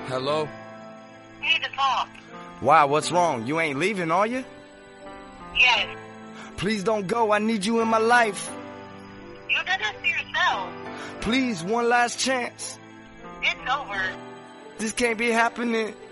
Hello? We need to talk. Why, what's wrong? You ain't leaving, are you? Yes. Please don't go, I need you in my life. You did this to yourself. Please, one last chance. It's over. This can't be happening.